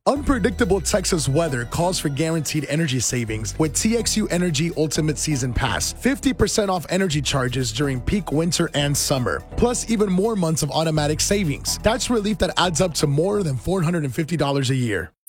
Unpredictable Texas weather calls for guaranteed energy savings with TXU Energy Ultimate Season Pass. 50% off energy charges during peak winter and summer, plus even more months of automatic savings. That's relief that adds up to more than $450 a year.